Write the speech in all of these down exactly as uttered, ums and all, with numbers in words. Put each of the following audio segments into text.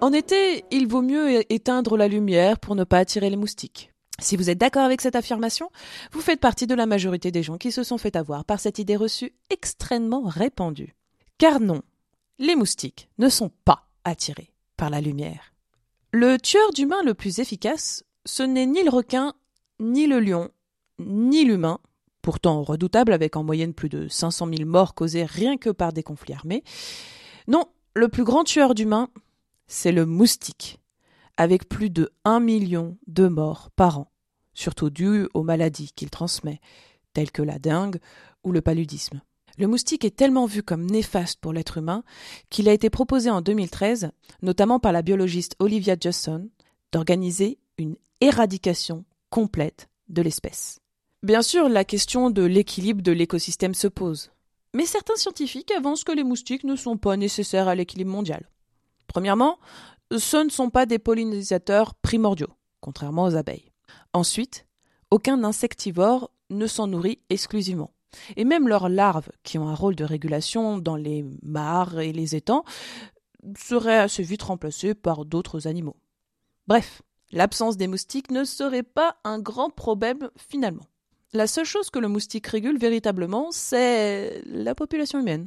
En été, il vaut mieux éteindre la lumière pour ne pas attirer les moustiques. Si vous êtes d'accord avec cette affirmation, vous faites partie de la majorité des gens qui se sont fait avoir par cette idée reçue extrêmement répandue. Car non, les moustiques ne sont pas attirés par la lumière. Le tueur d'humains le plus efficace, ce n'est ni le requin, ni le lion, ni l'humain, pourtant redoutable avec en moyenne plus de cinq cent mille morts causées rien que par des conflits armés. Non, le plus grand tueur d'humains, c'est le moustique, avec plus de un million de morts par an, surtout dues aux maladies qu'il transmet, telles que la dengue ou le paludisme. Le moustique est tellement vu comme néfaste pour l'être humain qu'il a été proposé en deux mille treize, notamment par la biologiste Olivia Judson, d'organiser une éradication complète de l'espèce. Bien sûr, la question de l'équilibre de l'écosystème se pose, mais certains scientifiques avancent que les moustiques ne sont pas nécessaires à l'équilibre mondial. Premièrement, ce ne sont pas des pollinisateurs primordiaux, contrairement aux abeilles. Ensuite, aucun insectivore ne s'en nourrit exclusivement. Et même leurs larves, qui ont un rôle de régulation dans les mares et les étangs, seraient assez vite remplacées par d'autres animaux. Bref, l'absence des moustiques ne serait pas un grand problème finalement. La seule chose que le moustique régule véritablement, c'est la population humaine.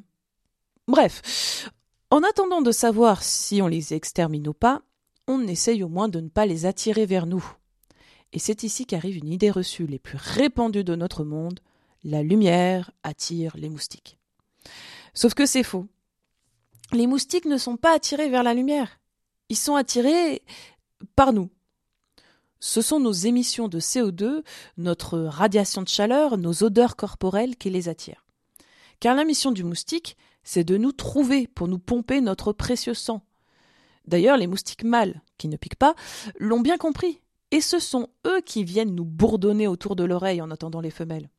Bref, en attendant de savoir si on les extermine ou pas, on essaye au moins de ne pas les attirer vers nous. Et c'est ici qu'arrive une idée reçue les plus répandues de notre monde: la lumière attire les moustiques. Sauf que c'est faux. Les moustiques ne sont pas attirés vers la lumière. Ils sont attirés par nous. Ce sont nos émissions de C O deux, notre radiation de chaleur, nos odeurs corporelles qui les attirent. Car la mission du moustique, c'est de nous trouver pour nous pomper notre précieux sang. D'ailleurs, les moustiques mâles, qui ne piquent pas, l'ont bien compris. Et ce sont eux qui viennent nous bourdonner autour de l'oreille en attendant les femelles.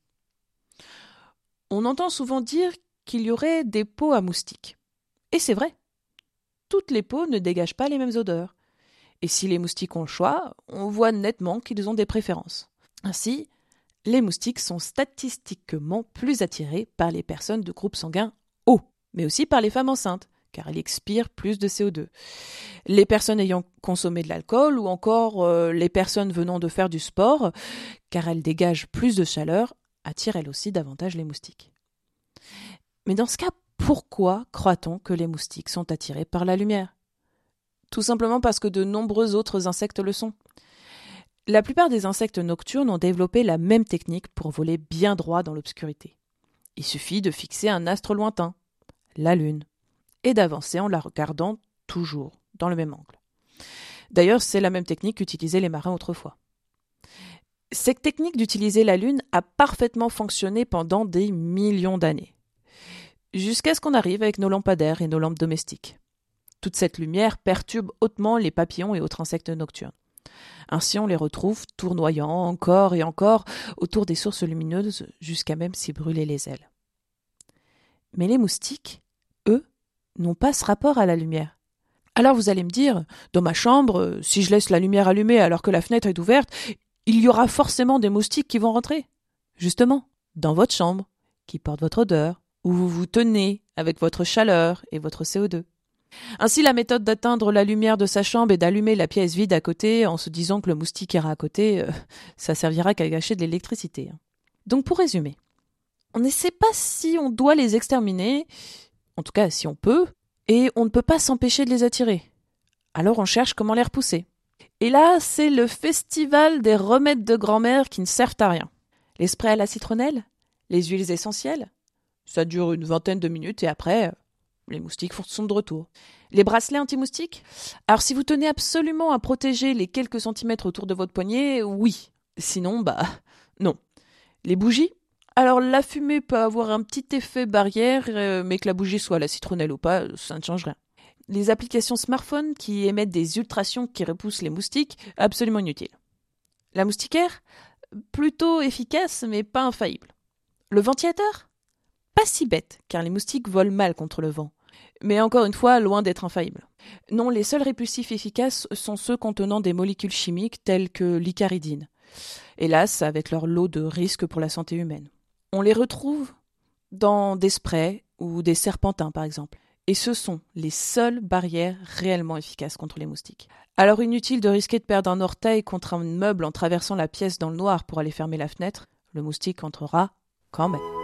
On entend souvent dire qu'il y aurait des peaux à moustiques. Et c'est vrai. Toutes les peaux ne dégagent pas les mêmes odeurs. Et si les moustiques ont le choix, on voit nettement qu'ils ont des préférences. Ainsi, les moustiques sont statistiquement plus attirés par les personnes de groupe sanguin O, mais aussi par les femmes enceintes, car elles expirent plus de C O deux. Les personnes ayant consommé de l'alcool ou encore euh, les personnes venant de faire du sport, car elles dégagent plus de chaleur, attirent elles aussi davantage les moustiques. Mais dans ce cas, pourquoi croit-on que les moustiques sont attirés par la lumière ? Tout simplement parce que de nombreux autres insectes le sont. La plupart des insectes nocturnes ont développé la même technique pour voler bien droit dans l'obscurité. Il suffit de fixer un astre lointain, la Lune, et d'avancer en la regardant toujours dans le même angle. D'ailleurs, c'est la même technique qu'utilisaient les marins autrefois. Cette technique d'utiliser la Lune a parfaitement fonctionné pendant des millions d'années, jusqu'à ce qu'on arrive avec nos lampadaires et nos lampes domestiques. Toute cette lumière perturbe hautement les papillons et autres insectes nocturnes. Ainsi, on les retrouve tournoyant encore et encore autour des sources lumineuses jusqu'à même s'y brûler les ailes. Mais les moustiques, eux, n'ont pas ce rapport à la lumière. Alors vous allez me dire, dans ma chambre, si je laisse la lumière allumée alors que la fenêtre est ouverte, il y aura forcément des moustiques qui vont rentrer. Justement, dans votre chambre, qui porte votre odeur, où vous vous tenez avec votre chaleur et votre C O deux. Ainsi, la méthode d'atteindre la lumière de sa chambre et d'allumer la pièce vide à côté en se disant que le moustique ira à côté, euh, ça servira qu'à gâcher de l'électricité. Donc pour résumer, on ne sait pas si on doit les exterminer, en tout cas si on peut, et on ne peut pas s'empêcher de les attirer. Alors on cherche comment les repousser. Et là, c'est le festival des remèdes de grand-mère qui ne servent à rien. Les sprays à la citronnelle, les huiles essentielles, ça dure une vingtaine de minutes et après, les moustiques sont de retour. Les bracelets anti-moustiques ? Alors si vous tenez absolument à protéger les quelques centimètres autour de votre poignet, oui. Sinon, bah, non. Les bougies ? Alors la fumée peut avoir un petit effet barrière, euh, mais que la bougie soit à la citronnelle ou pas, ça ne change rien. Les applications smartphone qui émettent des ultrasons qui repoussent les moustiques, absolument inutiles. La moustiquaire ? Plutôt efficace, mais pas infaillible. Le ventilateur ? Pas si bête, car les moustiques volent mal contre le vent. Mais encore une fois, loin d'être infaillible. Non, les seuls répulsifs efficaces sont ceux contenant des molécules chimiques telles que l'icaridine. Hélas, avec leur lot de risques pour la santé humaine. On les retrouve dans des sprays ou des serpentins, par exemple. Et ce sont les seules barrières réellement efficaces contre les moustiques. Alors inutile de risquer de perdre un orteil contre un meuble en traversant la pièce dans le noir pour aller fermer la fenêtre, le moustique entrera quand même.